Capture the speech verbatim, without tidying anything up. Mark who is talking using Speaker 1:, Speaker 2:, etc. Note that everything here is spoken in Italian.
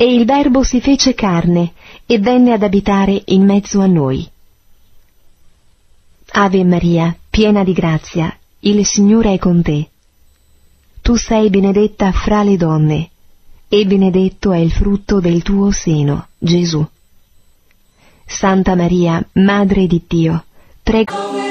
Speaker 1: E il Verbo si fece carne e venne ad abitare in mezzo a noi. Ave Maria, piena di grazia, il Signore è con te. Tu sei benedetta fra le donne, e benedetto è il frutto del tuo seno, Gesù. Santa Maria, Madre di Dio, prega